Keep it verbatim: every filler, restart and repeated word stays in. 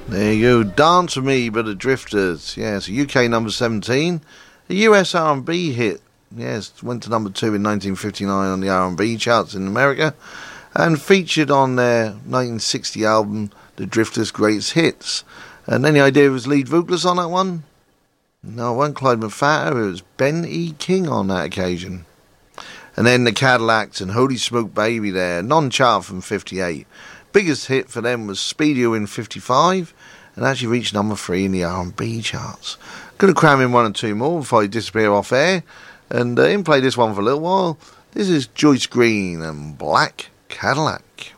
There you go, Dance With Me by the Drifters. Yes, a U K number seventeen. A U S R and B hit. Yes, went to number two in nineteen fifty-nine on the R and B charts in America, and featured on their nineteen sixty album, The Drifters' Greatest Hits. And any idea who was lead vocalist on that one? No, it wasn't Clyde McPhatter, it was Ben E. King on that occasion. And then the Cadillacs and Holy Smoke Baby there, non-chart from fifty-eight. Biggest hit for them was Speedo in fifty-five, and actually reached number three in the R and B charts. Going to cram in one or two more before I disappear off air, and uh, in play this one for a little while. This is Joyce Green and Black Cadillac.